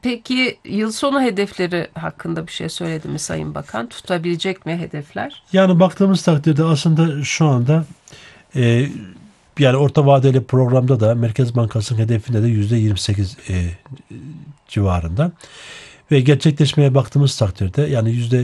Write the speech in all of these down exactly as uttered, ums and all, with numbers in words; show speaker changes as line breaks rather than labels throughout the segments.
Peki yıl sonu hedefleri hakkında bir şey söyledi mi Sayın Bakan? Tutabilecek mi hedefler?
Yani baktığımız takdirde aslında şu anda e, yani orta vadeli programda da Merkez Bankası'nın hedefinde de yüzde yirmi sekiz e, civarında. Ve gerçekleşmeye baktığımız takdirde yani yüzde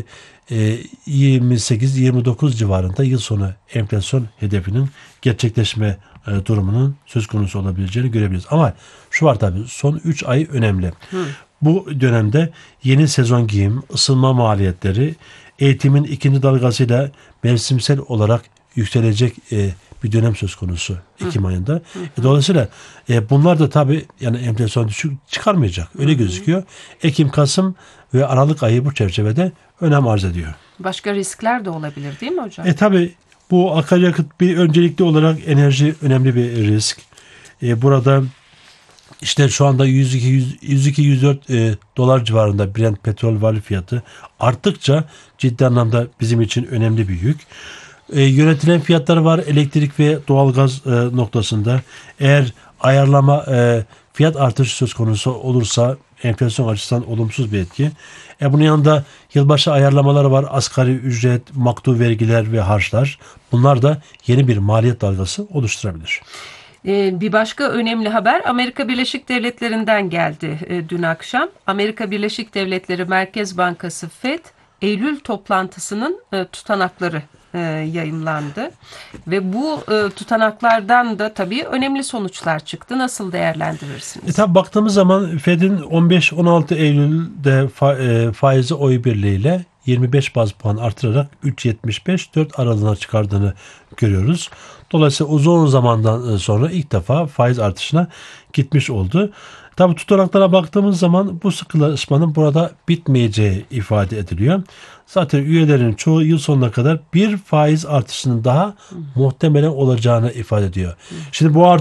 yirmi sekiz yirmi dokuz civarında yıl sonu enflasyon hedefinin gerçekleşme e, durumunun söz konusu olabileceğini görebiliriz. Ama şu var tabii, son üç ay önemli.
Hı.
Bu dönemde yeni sezon giyim, ısınma maliyetleri, eğitimin ikinci dalgasıyla mevsimsel olarak yükselecek e, bir dönem söz konusu Ekim ayında.
Hı.
E, dolayısıyla e, bunlar da tabii yani enflasyon düşük çıkarmayacak. Öyle gözüküyor. Ekim, Kasım ve Aralık ayı bu çerçevede önem arz ediyor.
Başka riskler de olabilir değil mi hocam?
E tabii bu akaryakıt bir öncelikli olarak enerji önemli bir risk. E, burada işte şu anda yüz iki yüz dört e, dolar civarında Brent petrol varil fiyatı arttıkça ciddi anlamda bizim için önemli bir yük. E, yönetilen fiyatlar var elektrik ve doğalgaz e, noktasında. Eğer ayarlama e, fiyat artışı söz konusu olursa enflasyon açısından olumsuz bir etki. E, bunun yanında yılbaşı ayarlamaları var. Asgari ücret, maktu vergiler ve harçlar. Bunlar da yeni bir maliyet dalgası oluşturabilir.
Ee, Bir başka önemli haber Amerika Birleşik Devletleri'nden geldi e, dün akşam. Amerika Birleşik Devletleri Merkez Bankası Fed Eylül toplantısının e, tutanakları e, yayımlandı. Ve bu e, tutanaklardan da tabii önemli sonuçlar çıktı. Nasıl
E
değerlendirirsiniz?
tabi baktığımız zaman Fed'in on beş on altı Eylül'de fa- e, faizi oy birliğiyle yirmi beş baz puan artırarak üç virgül yetmiş beş dört aralığına çıkardığını görüyoruz. Dolayısıyla uzun zamandan sonra ilk defa faiz artışına gitmiş oldu. Tabi tutanaklara baktığımız zaman bu sıkılaşmanın burada bitmeyeceği ifade ediliyor. Zaten üyelerin çoğu yıl sonuna kadar bir faiz artışının daha muhtemelen olacağını ifade ediyor. Şimdi bu